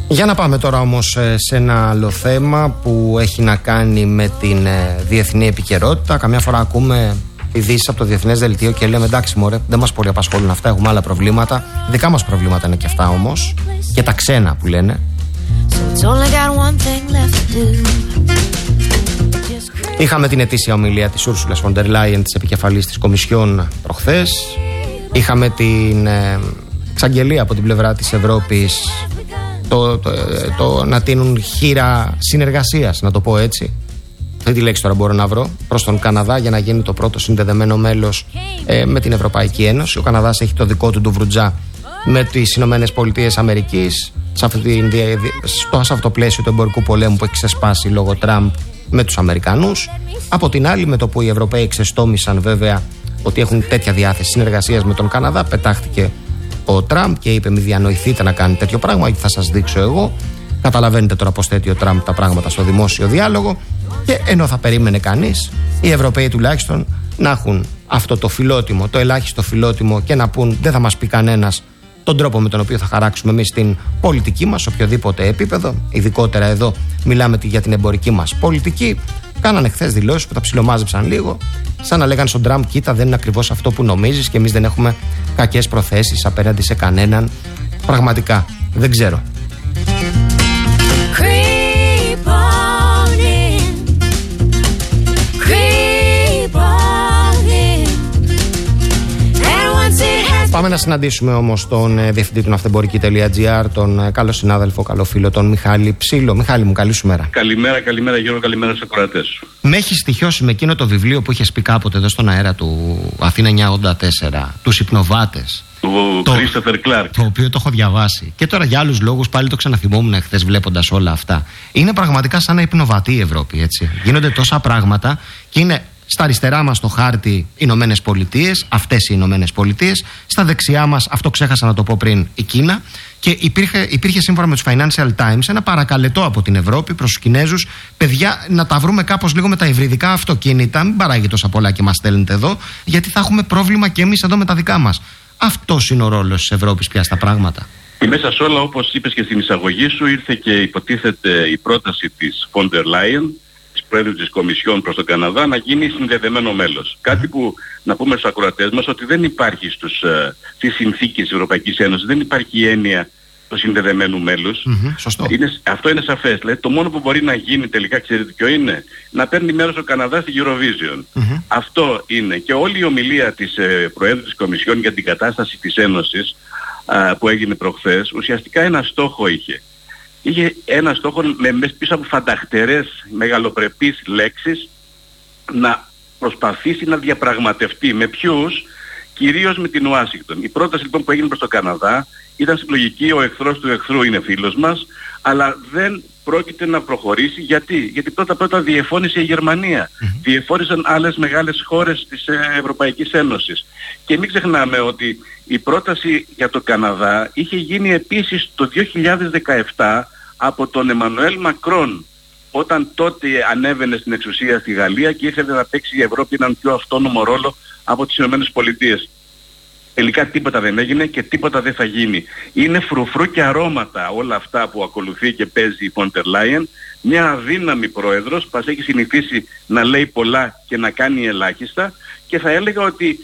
Για να πάμε τώρα όμως σε ένα άλλο θέμα που έχει να κάνει με την διεθνή επικαιρότητα. Καμιά φορά ακούμε ειδήσεις από το Διεθνές Δελτίο και λέμε εντάξει μωρέ, δεν μας πολύ απασχολούν αυτά, έχουμε άλλα προβλήματα. Δικά μας προβλήματα είναι και αυτά όμως, και τα ξένα που λένε. Είχαμε την ετήσια ομιλία της Ursula von der Leyen, της επικεφαλής της Κομισιόν, προχθές. Είχαμε την εξαγγελία από την πλευρά της Ευρώπης το να τείνουν χείρα συνεργασίας, να το πω έτσι. Αυτή τη λέξη τώρα μπορώ να βρω, προς τον Καναδά για να γίνει το πρώτο συνδεδεμένο μέλος με την Ευρωπαϊκή Ένωση. Ο Καναδάς έχει το δικό του ντουβρουτζά με τις Ηνωμένες Πολιτείες Αμερικής σε αυτό το πλαίσιο του εμπορικού πολέμου που έχει ξεσπάσει λόγω Τραμπ με τους Αμερικανούς. Από την άλλη, με το που οι Ευρωπαίοι ξεστόμησαν βέβαια ότι έχουν τέτοια διάθεση συνεργασίας με τον Καναδά, πετάχτηκε ο Τραμπ και είπε: μη διανοηθείτε να κάνει τέτοιο πράγμα, γιατί θα σας δείξω εγώ. Καταλαβαίνετε τώρα πώς θέτει ο Τραμπ τα πράγματα στο δημόσιο διάλογο. Και ενώ θα περίμενε κανείς, οι Ευρωπαίοι τουλάχιστον να έχουν αυτό το φιλότιμο, το ελάχιστο φιλότιμο, και να πούν: δεν θα μας πει κανένας τον τρόπο με τον οποίο θα χαράξουμε εμείς την πολιτική μας, σε οποιοδήποτε επίπεδο. Ειδικότερα εδώ μιλάμε για την εμπορική μας πολιτική. Κάνανε χθες δηλώσεις που τα ψιλομάζεψαν λίγο, σαν να λέγανε στον Τραμπ: κοίτα, δεν είναι ακριβώς αυτό που νομίζεις και εμείς δεν έχουμε κακές προθέσεις απέναντι σε κανέναν. Πραγματικά δεν ξέρω. Πάμε να συναντήσουμε όμως τον διευθυντή του ναυτεμπορική.gr, τον καλό συνάδελφο, καλό φίλο, τον Μιχάλη Ψήλο. Μιχάλη μου, καλή σου μέρα. Καλημέρα Γιώργο, καλημέρα στους ακροατές. Με έχει στοιχειώσει με εκείνο το βιβλίο που είχες πει κάποτε εδώ στον αέρα του Αθήνα 984, τους υπνοβάτες. Του Christopher Clark. Το οποίο το έχω διαβάσει. Και τώρα για άλλους λόγους πάλι το ξαναθυμόμουν χθες βλέποντας όλα αυτά. Είναι πραγματικά σαν να υπνοβατεί η Ευρώπη, έτσι. Γίνονται τόσα πράγματα και είναι στα αριστερά μας το χάρτη οι Ηνωμένες Πολιτείες, αυτές οι Ηνωμένες Πολιτείες. Στα δεξιά μας, αυτό ξέχασα να το πω πριν, η Κίνα. Και υπήρχε σύμφωνα με τους Financial Times ένα παρακαλετό από την Ευρώπη προς τους Κινέζους: παιδιά, να τα βρούμε κάπως λίγο με τα υβριδικά αυτοκίνητα, μην παράγει τόσα πολλά και μας στέλνετε εδώ, γιατί θα έχουμε πρόβλημα και εμείς εδώ με τα δικά μας. Αυτός είναι ο ρόλος της Ευρώπης πια στα πράγματα. Και μέσα σε όλα, όπως είπες και στην εισαγωγή σου, ήρθε και υποτίθεται η πρόταση της von der Leyen, της Πρόεδρου της Κομισιόν, προς τον Καναδά να γίνει συνδεδεμένο μέλος. Κάτι που να πούμε στους ακροατές μας ότι δεν υπάρχει στις συνθήκες της Ευρωπαϊκής Ένωσης, δεν υπάρχει η έννοια του συνδεδεμένου μέλους. Σωστό. Αυτό είναι σαφές. Δηλαδή, το μόνο που μπορεί να γίνει τελικά, ξέρετε ποιο είναι? Να παίρνει μέρος ο Καναδάς στη Eurovision. Αυτό είναι. Και όλη η ομιλία της Προέδρου της Κομισιόν για την κατάσταση της Ένωσης που έγινε προχθές, ουσιαστικά ένα στόχο είχε. Είχε ένα στόχο πίσω από φανταχτερές, μεγαλοπρεπείς λέξεις, να προσπαθήσει να διαπραγματευτεί. Με ποιους? Κυρίως με την Ουάσιγκτον. Η πρόταση λοιπόν που έγινε προς το Καναδά ήταν στην λογική: ο εχθρός του εχθρού είναι φίλος μας, αλλά δεν πρόκειται να προχωρήσει. Γιατί πρώτα διεφώνησε η Γερμανία. Διεφώνησαν άλλες μεγάλες χώρες της Ευρωπαϊκής Ένωσης. Και μην ξεχνάμε ότι η πρόταση για το Καναδά είχε γίνει επίσης το 2017 από τον Εμμανουέλ Μακρόν, όταν τότε ανέβαινε στην εξουσία στη Γαλλία και ήθελε να παίξει η Ευρώπη έναν πιο αυτόνομο ρόλο από τις Ηνωμένες Πολιτείες. Τελικά τίποτα δεν έγινε και τίποτα δεν θα γίνει. Είναι φρουφρού και αρώματα όλα αυτά που ακολουθεί και παίζει η von der Leyen, μια αδύναμη πρόεδρος που μας έχει συνηθίσει να λέει πολλά και να κάνει ελάχιστα, και θα έλεγα ότι